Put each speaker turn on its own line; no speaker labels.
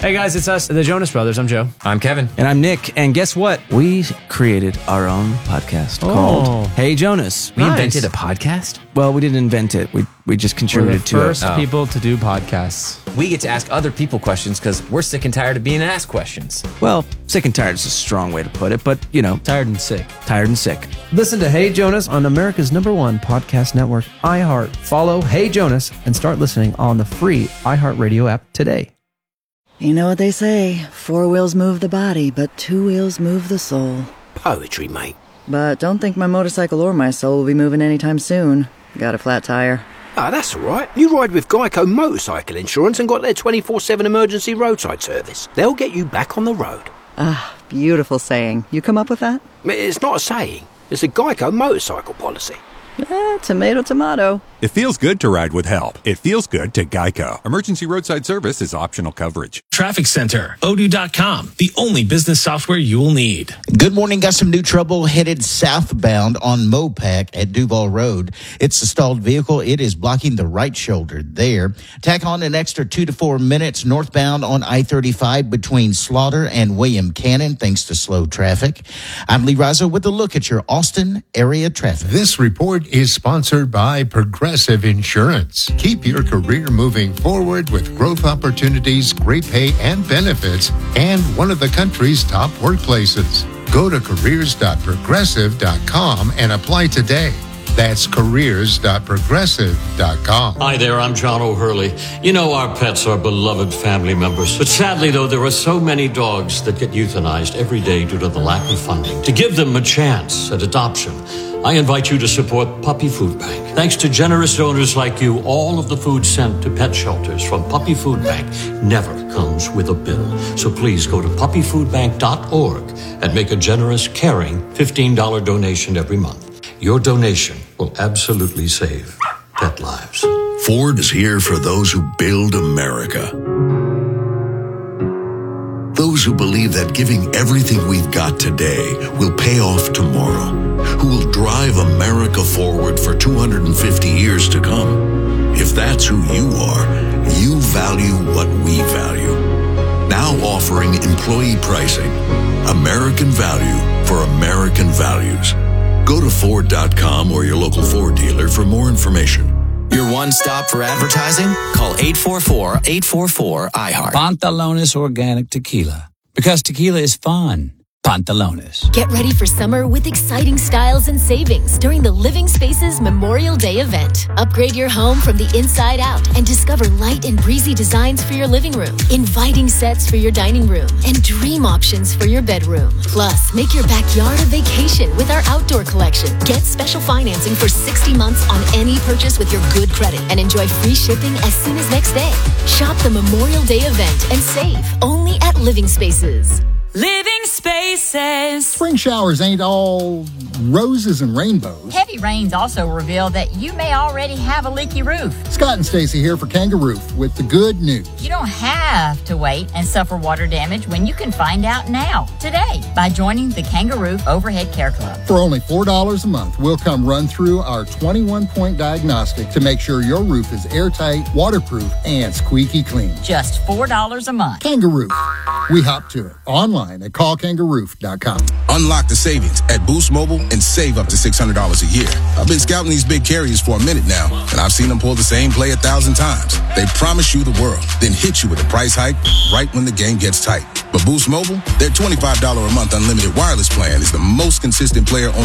Hey guys, it's us, the Jonas Brothers. I'm Joe.
I'm Kevin.
And I'm Nick. And guess what? We created our own podcast called Hey Jonas.
We invented a podcast?
Well, we didn't invent it. We just contributed to it.
We're the first people to do podcasts.
We get to ask other people questions because we're sick and tired of being asked questions.
Well, sick and tired is a strong way to put it, but, you know.
Tired and sick.
Tired and sick.
Listen to Hey Jonas on America's #1 podcast network, iHeart. Follow Hey Jonas and start listening on the free iHeartRadio app today.
You know what they say, 4 wheels move the body, but 2 wheels move the soul.
Poetry, mate.
But don't think my motorcycle or my soul will be moving anytime soon. Got a flat tire.
Ah, that's all right. You ride with Geico Motorcycle Insurance and got their 24/7 emergency roadside service. They'll get you back on the road.
Ah, beautiful saying. You come up with that?
It's not a saying. It's a Geico motorcycle policy.
Tomato, tomato.
It feels good to ride with help. It feels good to Geico. Emergency roadside service is optional coverage.
Traffic Center, Odoo.com, the only business software you will need.
Good morning. Got some new trouble headed southbound on Mopac at Duval Road. It's a stalled vehicle. It is blocking the right shoulder there. Tack on an extra 2 to 4 minutes northbound on I-35 between Slaughter and William Cannon, thanks to slow traffic. I'm Lee Rizzo with a look at your Austin area traffic.
This report is sponsored by Progressive Insurance. Keep your career moving forward with growth opportunities, great pay and benefits, and one of the country's top workplaces. Go to careers.progressive.com and apply today. That's careers.progressive.com.
Hi there, I'm John O'Hurley. You know, our pets are beloved family members. But sadly, though, there are so many dogs that get euthanized every day due to the lack of funding. To give them a chance at adoption, I invite you to support Puppy Food Bank. Thanks to generous donors like you, all of the food sent to pet shelters from Puppy Food Bank never comes with a bill. So please go to puppyfoodbank.org and make a generous, caring $15 donation every month. Your donation will absolutely save pet lives.
Ford is here for those who build America. Those who believe that giving everything we've got today will pay off tomorrow. Who will drive America forward for 250 years to come. If that's who you are, you value what we value. Now offering employee pricing. American value for American values. Go to Ford.com or your local Ford dealer for more information.
Your one stop for advertising? Call 844-844-IHEART.
Pantalones Organic Tequila. Because tequila is fun. Pantalones.
Get ready for summer with exciting styles and savings during the Living Spaces Memorial Day event. Upgrade your home from the inside out and discover light and breezy designs for your living room, inviting sets for your dining room, and dream options for your bedroom. Plus, make your backyard a vacation with our outdoor collection. Get special financing for 60 months on any purchase with your good credit and enjoy free shipping as soon as next day. Shop the Memorial Day event and save only at Living Spaces.
Living Spaces.
Spring showers ain't all roses and rainbows.
Heavy rains also reveal that you may already have a leaky roof.
Scott and Stacy here for Kangaroo with the good news.
You don't have to wait and suffer water damage when you can find out now, today, by joining the Kangaroo Overhead Care Club.
For only $4 a month, we'll come run through our 21-point diagnostic to make sure your roof is airtight, waterproof, and squeaky clean.
Just $4 a month.
Kangaroo. We hop to it. Online at callkangaroo.com.
Unlock the savings at Boost Mobile and save up to $600 a year. I've been scouting these big carriers for a minute now, and I've seen them pull the same play 1,000 times. They promise you the world, then hit you with a price hike right when the game gets tight. But Boost Mobile, their $25 a month unlimited wireless plan is the most consistent player on